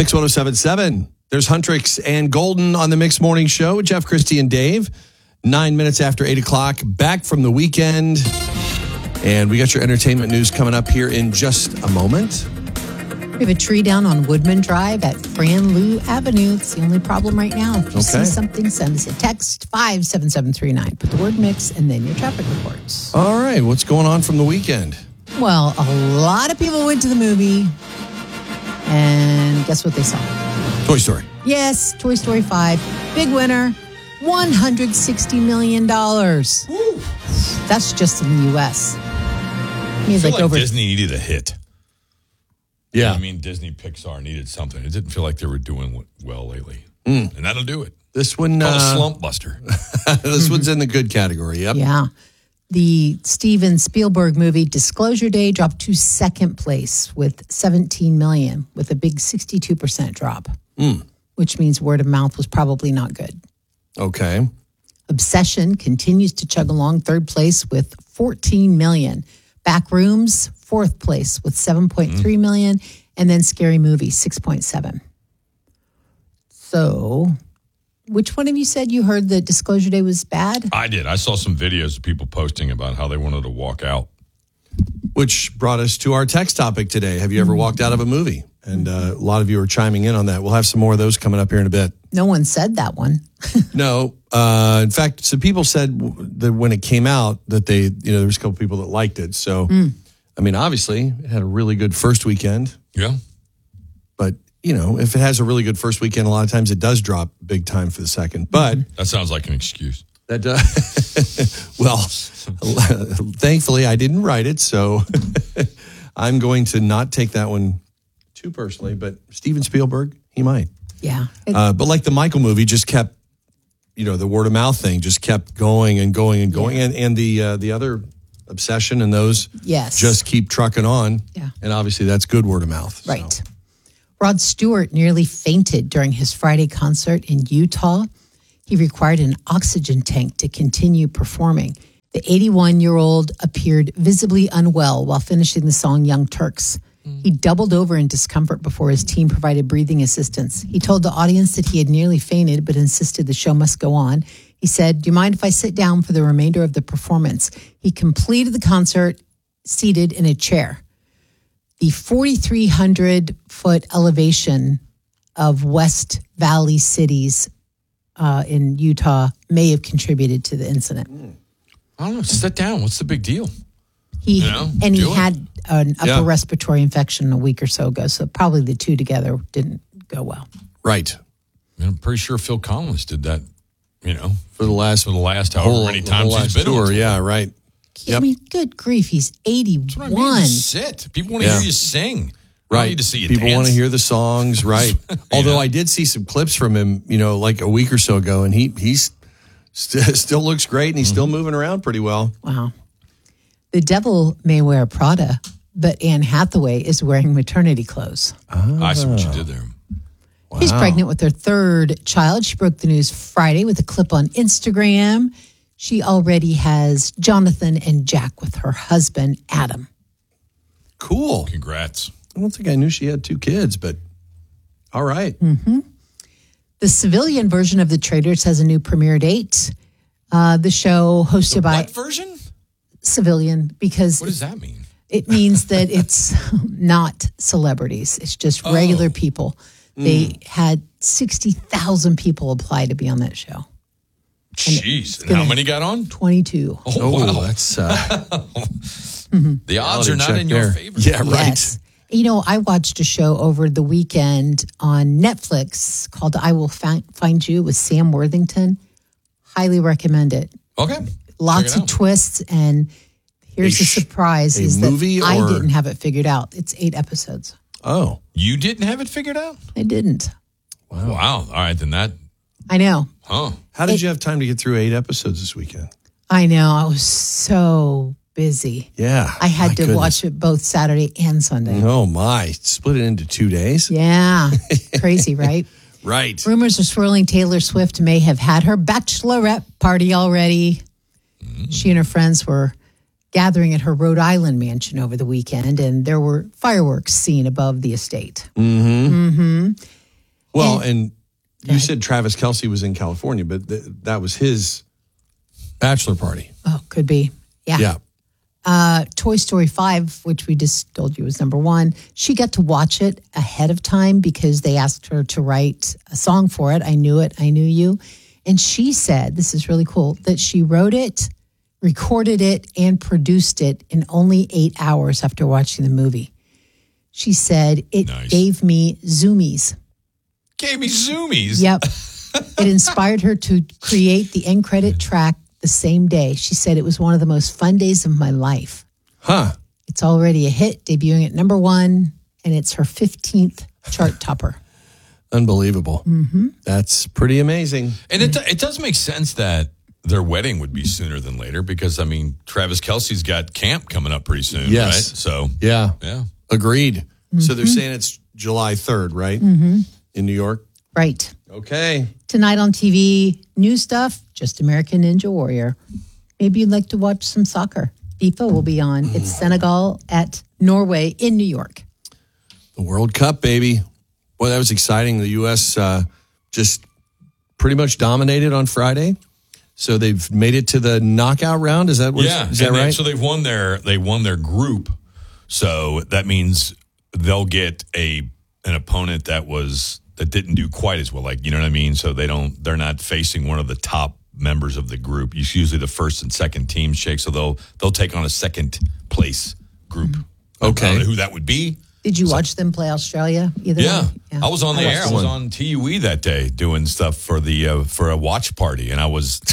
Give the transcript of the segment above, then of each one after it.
Mix 107.7. There's Huntrix and Golden on the Mix Morning Show. Jeff, Christy, and Dave. 9 minutes after 8 o'clock. Back from the weekend. And we got your entertainment news coming up here in just a moment. We have a tree down on Woodman Drive at Franlew Avenue. It's the only problem right now. If you see something, send us a text, 57739. Put the word mix and then your traffic reports. All right. What's going on from the weekend? Well, a lot of people went to the movie. And guess what they saw? Toy Story. Yes, Toy Story 5. Big winner, $160 million. Woo. That's just in the U.S. I feel like Disney needed a hit. Yeah. I mean, Disney Pixar needed something. It didn't feel like they were doing well lately. And that'll do it. This one... Called a slump buster. This one's in the good category, yep. Yeah. The Steven Spielberg movie Disclosure Day dropped to second place with $17 million, with a big 62% drop, which means word of mouth was probably not good. Okay. Obsession continues to chug along, third place with $14 million. Backrooms, fourth place with $7.3 million. And then Scary Movie, 6.7. So, which one of you said you heard that Disclosure Day was bad? I did. I saw some videos of people posting about how they wanted to walk out. Which brought us to our text topic today. Have you ever walked out of a movie? And a lot of you are chiming in on that. We'll have some more of those coming up here in a bit. No one said that one. No. In fact, some people said that when it came out that there was a couple people that liked it. So, I mean, obviously, it had a really good first weekend. Yeah. But, if it has a really good first weekend, a lot of times it does drop big time for the second. But that sounds like an excuse. That well, thankfully, I didn't write it. So I'm going to not take that one too personally. But Steven Spielberg, he might. Yeah. But like the Michael movie just kept, the word of mouth thing just kept going and going and going. Yeah. And the other Obsession and those just keep trucking on. Yeah. And obviously that's good word of mouth. Right. So. Rod Stewart nearly fainted during his Friday concert in Utah. He required an oxygen tank to continue performing. The 81-year-old appeared visibly unwell while finishing the song Young Turks. He doubled over in discomfort before his team provided breathing assistance. He told the audience that he had nearly fainted, but insisted the show must go on. He said, "Do you mind if I sit down for the remainder of the performance?" He completed the concert seated in a chair. The 4,300-foot elevation of West Valley cities in Utah may have contributed to the incident. I don't know. Sit down. What's the big deal? He had an upper respiratory infection a week or so ago, so probably the two together didn't go well. Right. I'm pretty sure Phil Collins did that, for the last however many times he's been tour. on. Yeah, right. I mean, good grief, he's 81. That's what I mean. Sit. People want to hear you sing. Right. Need to see you People dance. want to hear the songs, right? Although I did see some clips from him, like a week or so ago, and he's still looks great, and he's still moving around pretty well. Wow. The devil may wear Prada, but Anne Hathaway is wearing maternity clothes. Oh. I see what you did there. Wow. She's pregnant with her third child. She broke the news Friday with a clip on Instagram. She already has Jonathan and Jack with her husband, Adam. Cool. Congrats. Mm-hmm. I don't think I knew she had two kids, but all right. The civilian version of The Traitors has a new premiere date. The show hosted by... What version? Civilian, because... What does that mean? It means that it's not celebrities. It's just regular people. They had 60,000 people apply to be on that show. Jeez. And how many got on? 22. Oh, wow. That's... The odds are not in your favor. Yeah, right. Yes. I watched a show over the weekend on Netflix called I Will Find You with Sam Worthington. Highly recommend it. Okay. Lots of twists, and here's the surprise is that I didn't have it figured out. It's 8 episodes. Oh. You didn't have it figured out? I didn't. Wow. All right, then that... I know. Huh. How did you have time to get through 8 episodes this weekend? I know. I was so busy. Yeah. I had to watch it both Saturday and Sunday. Oh, my. Split it into 2 days? Yeah. Crazy, right? Right. Rumors are swirling Taylor Swift may have had her bachelorette party already. She and her friends were gathering at her Rhode Island mansion over the weekend, and there were fireworks seen above the estate. Well, and you said Travis Kelce was in California, but that was his bachelor party. Oh, could be. Yeah. Toy Story 5, which we just told you was number one, she got to watch it ahead of time because they asked her to write a song for it. I Knew It, I Knew You. And she said, this is really cool, that she wrote it, recorded it, and produced it in only 8 hours after watching the movie. She said, it gave me zoomies. Gave me zoomies? Yep. It inspired her to create the end credit track the same day. She said it was one of the most fun days of my life. Huh. It's already a hit, debuting at number one, and it's her 15th chart topper. Unbelievable. Mm-hmm. That's pretty amazing. And it does make sense that their wedding would be sooner than later because, I mean, Travis Kelce's got camp coming up pretty soon, right? So, yeah. Agreed. Mm-hmm. So they're saying it's July 3rd, right? Mm-hmm. In New York? Right. Okay. Tonight on TV, new stuff, just American Ninja Warrior. Maybe you'd like to watch some soccer. FIFA will be on. It's Senegal at Norway in New York. The World Cup, baby. Boy, that was exciting. The U.S. Just pretty much dominated on Friday. So they've made it to the knockout round. Is that right? So they won their group. So that means they'll get an opponent that didn't do quite as well. Like, you know what I mean? So they're not facing one of the top members of the group. It's usually the first and second teams shake. So they'll take on a second place group. Okay. I don't know who that would be. Did you watch them play Australia? Yeah. I was on the air. I was on TUE that day doing stuff for a watch party, and I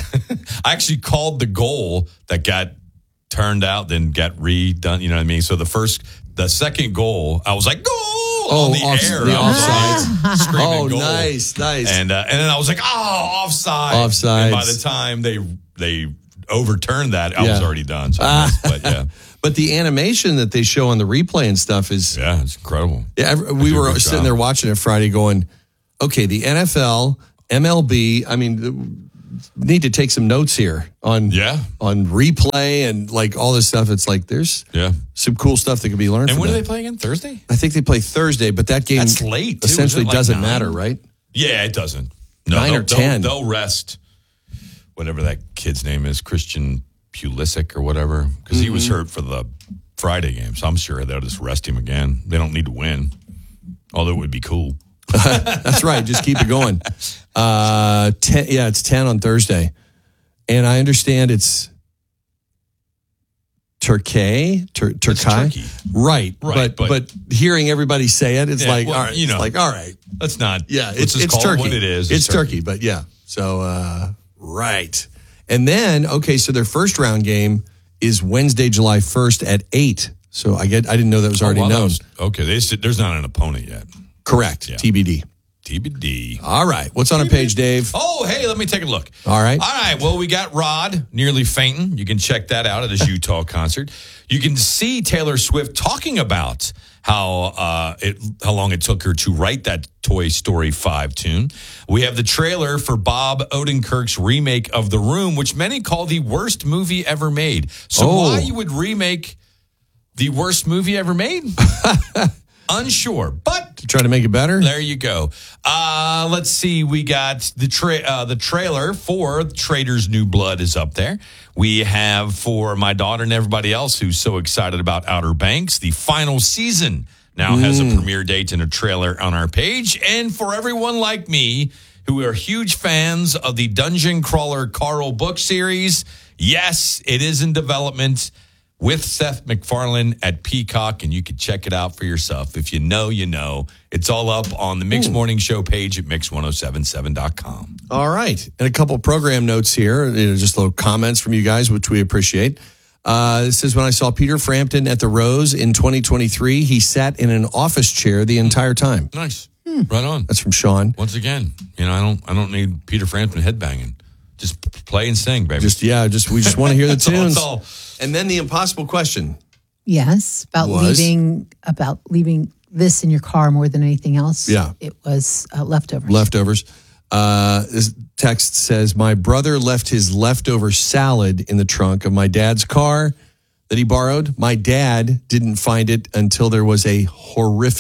I actually called the goal that got turned out, then got redone. You know what I mean? So the second goal, I was like, goal on the air. The offside. Screaming goal. Nice. And then I was like, offside. Offside. And by the time they overturned that, I was already done. So but yeah. But the animation that they show on the replay and stuff is... Yeah, it's incredible. Yeah, we were sitting there watching it Friday going, okay, the NFL, MLB, I mean, need to take some notes here on replay and like all this stuff. It's like there's some cool stuff that can be learned. And from when that. do they play again? Thursday? I think they play Thursday, but that game that's late, too. essentially doesn't matter, right? Yeah, it doesn't. No, 9 or 10. They'll rest whatever that kid's name is, Christian Pulisic or whatever, because he was hurt for the Friday game. So I'm sure they'll just rest him again. They don't need to win, although it would be cool. That's right. Just keep it going. 10, it's 10 on Thursday. And I understand it's Turkey. Right. But hearing everybody say it, it's all right. Let's not. Yeah, it's Turkey. What it is. It's Turkey, but yeah. So, right. And then, okay, so their first round game is Wednesday, July 1st at 8. So I didn't know that was already known. There's not an opponent yet. Correct. Yeah. TBD. All right. What's on our page, Dave? Oh, hey, let me take a look. All right. Well, we got Rod nearly fainting. You can check that out at his Utah concert. You can see Taylor Swift talking about how long it took her to write that Toy Story 5 tune. We have the trailer for Bob Odenkirk's remake of The Room, which many call the worst movie ever made. So why you would remake the worst movie ever made? Unsure, but try to make it better. There you go. Let's see. We got the trailer for Trader's New Blood is up there. We have for my daughter and everybody else who's so excited about Outer Banks, the final season now has a premiere date and a trailer on our page. And for everyone like me who are huge fans of the Dungeon Crawler Carl book series, yes, it is in development with Seth MacFarlane at Peacock, and you can check it out for yourself. If you know, you know. It's all up on the Mix Morning Show page at mix1077.com. All right. And a couple program notes here, just little comments from you guys, which we appreciate. This is when I saw Peter Frampton at the Rose in 2023. He sat in an office chair the entire time. Nice. Right on. That's from Sean. Once again, I don't need Peter Frampton headbanging. Just play and sing, baby. We just want to hear the tunes. That's all. And then the impossible question. Yes, about leaving this in your car more than anything else. Yeah. It was leftovers. Leftovers. This text says, my brother left his leftover salad in the trunk of my dad's car that he borrowed. My dad didn't find it until there was a horrific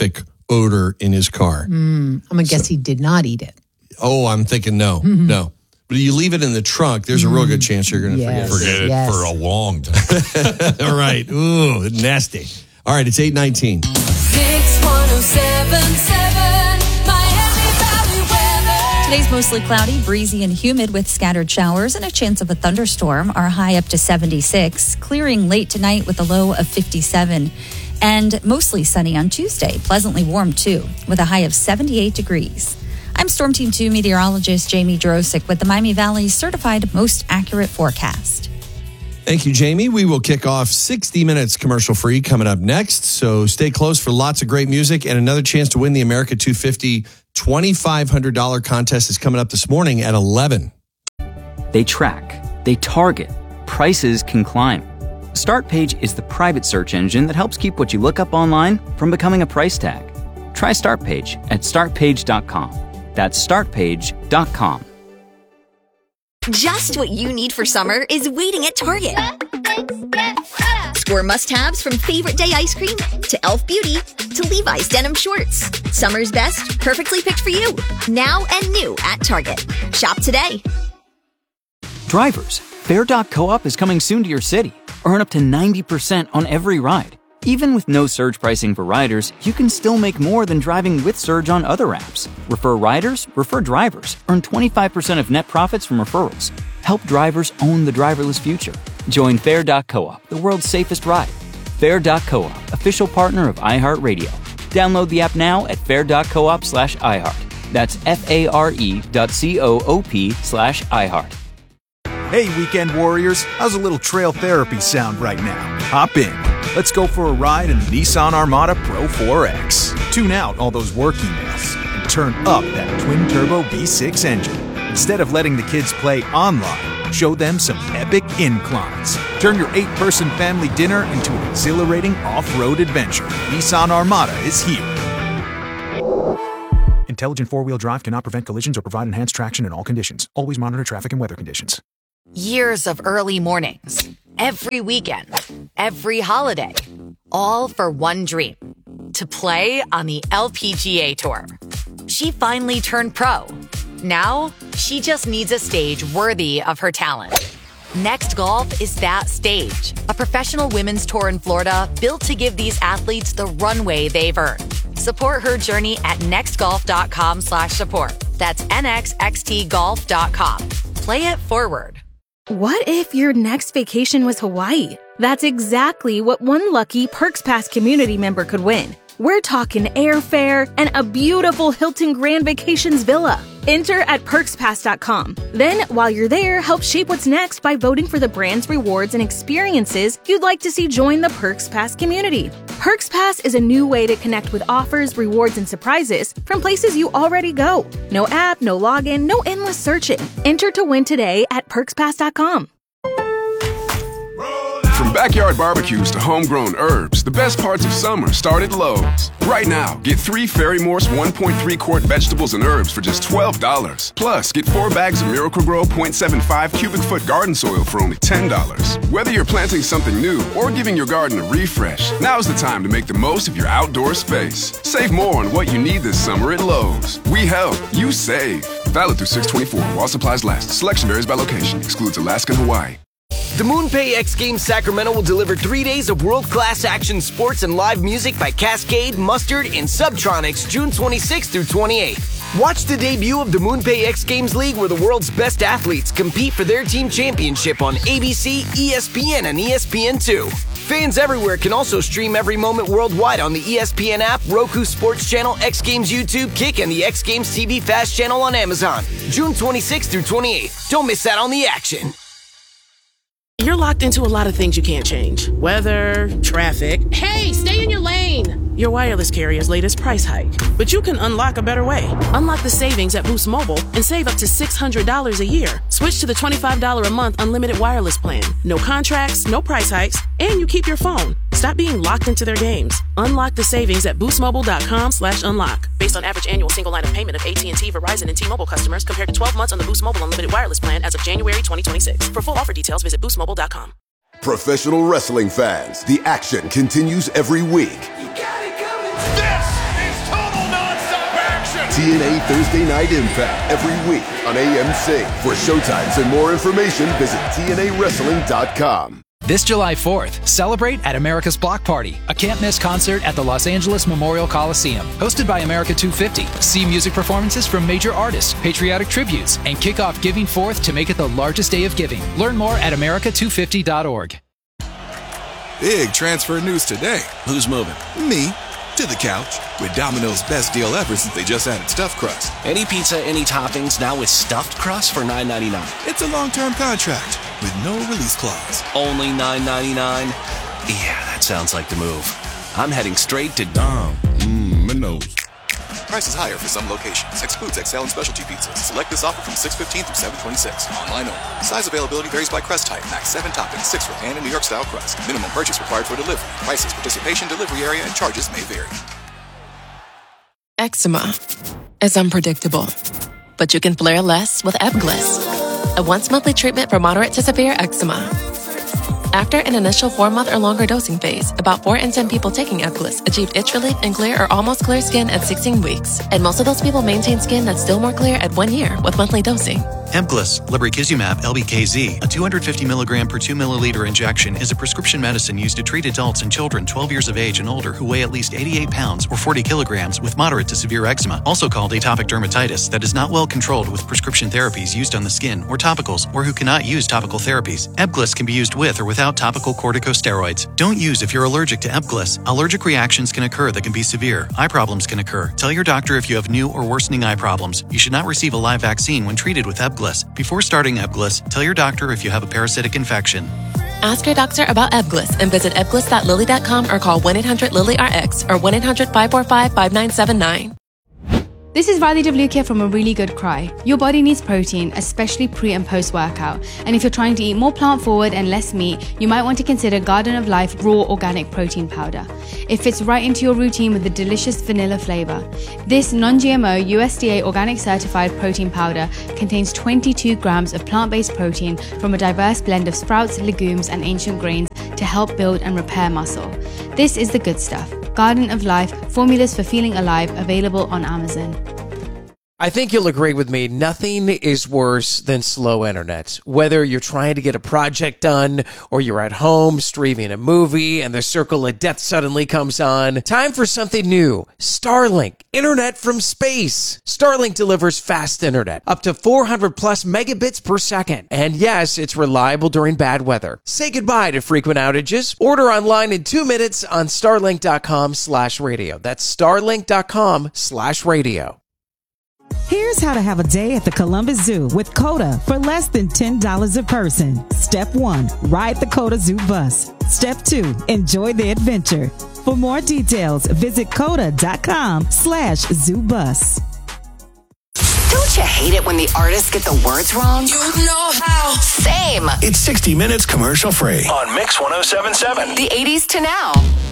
odor in his car. I'm going to guess he did not eat it. Oh, I'm thinking no. But if you leave it in the trunk, there's a real good chance you're going to Forget it for a long time. All right. Ooh, nasty. All right, it's 8:19. Mix 107.7 Miami Valley weather. Today's mostly cloudy, breezy, and humid with scattered showers and a chance of a thunderstorm. Our high up to 76, clearing late tonight with a low of 57. And mostly sunny on Tuesday, pleasantly warm too, with a high of 78 degrees. I'm Storm Team 2 meteorologist Jamie Drosick with the Miami Valley's certified most accurate forecast. Thank you, Jamie. We will kick off 60 Minutes commercial free coming up next. So stay close for lots of great music and another chance to win the America 250 $2,500 contest is coming up this morning at 11. They track, they target, prices can climb. StartPage is the private search engine that helps keep what you look up online from becoming a price tag. Try StartPage at startpage.com. That's startpage.com. Just what you need for summer is waiting at Target. Score must-haves from Favorite Day ice cream to Elf Beauty to Levi's denim shorts. Summer's best, perfectly picked for you. Now and new at Target. Shop today. Drivers, Fair.coop is coming soon to your city. Earn up to 90% on every ride. Even with no surge pricing for riders, you can still make more than driving with surge on other apps. Refer riders, refer drivers. Earn 25% of net profits from referrals. Help drivers own the driverless future. Join Fair.coop, the world's safest ride. Fair.coop, official partner of iHeartRadio. Download the app now at fair.coop/iHeart. That's FARE.coop/iHeart. Hey, weekend warriors, how's a little trail therapy sound right now? Hop in. Let's go for a ride in the Nissan Armada Pro 4X. Tune out all those work emails and turn up that twin-turbo V6 engine. Instead of letting the kids play online, show them some epic inclines. Turn your 8-person family dinner into an exhilarating off-road adventure. Nissan Armada is here. Intelligent four-wheel drive cannot prevent collisions or provide enhanced traction in all conditions. Always monitor traffic and weather conditions. Years of early mornings, every weekend, every holiday, all for one dream, to play on the LPGA Tour. She finally turned pro. Now, she just needs a stage worthy of her talent. Next Golf is that stage, a professional women's tour in Florida built to give these athletes the runway they've earned. Support her journey at nextgolf.com/support. That's nxxtgolf.com. Play it forward. What if your next vacation was Hawaii? That's exactly what one lucky Perks Pass community member could win. We're talking airfare and a beautiful Hilton Grand Vacations villa. Enter at perkspass.com. Then, while you're there, help shape what's next by voting for the brands, rewards, and experiences you'd like to see join the Perks Pass community. Perks Pass is a new way to connect with offers, rewards, and surprises from places you already go. No app, no login, no endless searching. Enter to win today at perkspass.com. From backyard barbecues to homegrown herbs, the best parts of summer start at Lowe's. Right now, get 3 Ferry Morse 1.3-quart vegetables and herbs for just $12. Plus, get 4 bags of Miracle-Gro 0.75 cubic foot garden soil for only $10. Whether you're planting something new or giving your garden a refresh, now's the time to make the most of your outdoor space. Save more on what you need this summer at Lowe's. We help, you save. Valid through 6/24 while supplies last. Selection varies by location. Excludes Alaska and Hawaii. The MoonPay X Games Sacramento will deliver 3 days of world-class action sports and live music by Cascade, Mustard, and Subtronics June 26th through 28th. Watch the debut of the MoonPay X Games League where the world's best athletes compete for their team championship on ABC, ESPN, and ESPN2. Fans everywhere can also stream every moment worldwide on the ESPN app, Roku Sports Channel, X Games YouTube, Kick, and the X Games TV Fast channel on Amazon. June 26th through 28th. Don't miss out on the action. You're locked into a lot of things you can't change. Weather, traffic. Hey, stay in your lane! Your wireless carrier's latest price hike. But you can unlock a better way. Unlock the savings at Boost Mobile and save up to $600 a year. Switch to the $25 a month unlimited wireless plan. No contracts, no price hikes, and you keep your phone. Stop being locked into their games. Unlock the savings at boostmobile.com/unlock. Based on average annual single line of payment of AT&T, Verizon, and T-Mobile customers compared to 12 months on the Boost Mobile unlimited wireless plan as of January 2026. For full offer details, visit boostmobile.com. Professional wrestling fans, the action continues every week. You got it coming. This is TNA Thursday Night Impact every week on AMC. For showtimes and more information, visit TNAWrestling.com. This July 4th, celebrate at America's Block Party, a can't-miss concert at the Los Angeles Memorial Coliseum. Hosted by America 250. See music performances from major artists, patriotic tributes, and kick off Giving Forth to make it the largest day of giving. Learn more at america250.org. Big transfer news today. Who's moving? Me. To the couch. With Domino's best deal ever since they just added stuffed crust. Any pizza, any toppings, now with stuffed crust for $9.99. It's a long-term contract with no release clause. Only $9.99? Yeah, that sounds like the move. I'm heading straight to Dom. Domino's. Prices higher for some locations. Excludes XL and specialty pizzas. Select this offer from 6/15 through 7/26. Online only. Size availability varies by crust type. Max 7 toppings, 6 for pan and New York style crust. Minimum purchase required for delivery. Prices, participation, delivery area, and charges may vary. Eczema is unpredictable, but you can flare less with Ebglyss, a once-monthly treatment for moderate to severe eczema. After an initial 4-month or longer dosing phase, about 4 in 10 people taking Ebglyss achieved itch relief and clear or almost clear skin at 16 weeks. And most of those people maintain skin that's still more clear at 1 year with monthly dosing. Ebglyss, lebrikizumab LBKZ, a 250 milligram per 2 milliliter injection, is a prescription medicine used to treat adults and children 12 years of age and older who weigh at least 88 pounds or 40 kilograms with moderate to severe eczema, also called atopic dermatitis, that is not well controlled with prescription therapies used on the skin or topicals, or who cannot use topical therapies. Ebglyss can be used with or without topical corticosteroids. Don't use if you're allergic to Ebglyss. Allergic reactions can occur that can be severe. Eye problems can occur. Tell your doctor if you have new or worsening eye problems. You should not receive a live vaccine when treated with Ebglyss. Before starting Ebglyss, tell your doctor if you have a parasitic infection. Ask your doctor about Ebglyss and visit ebglyss.lilly.com or call 1-800-LILY-RX or 1-800-545-5979. This is Riley DeVlukia from A Really Good Cry. Your body needs protein, especially pre and post workout. And if you're trying to eat more plant forward and less meat, you might want to consider Garden of Life Raw Organic Protein Powder. It fits right into your routine with the delicious vanilla flavor. This non-GMO USDA organic certified protein powder contains 22 grams of plant-based protein from a diverse blend of sprouts, legumes, and ancient grains to help build and repair muscle. This is the good stuff. Garden of Life, formulas for feeling alive, available on Amazon. I think you'll agree with me, nothing is worse than slow internet. Whether you're trying to get a project done or you're at home streaming a movie and the circle of death suddenly comes on, time for something new. Starlink, internet from space. Starlink delivers fast internet, up to 400 plus megabits per second. And yes, it's reliable during bad weather. Say goodbye to frequent outages. Order online in 2 minutes on starlink.com/radio. That's starlink.com/radio. Here's how to have a day at the Columbus Zoo with COTA for less than $10 a person. Step 1, ride the COTA Zoo bus. Step 2, enjoy the adventure. For more details, visit COTA.com/zoobus. Don't you hate it when the artists get the words wrong? You know how. Same. It's 60 Minutes commercial free on Mix 107.7. The 80s to now.